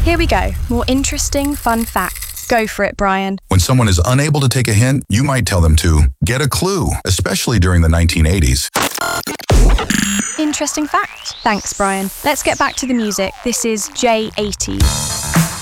Here we go. More interesting, fun facts. Go for it, Brian. When someone is unable to take a hint, you might tell them to get a clue, especially during the 1980s. Interesting fact. Thanks, Brian. Let's get back to the music. This is J80s.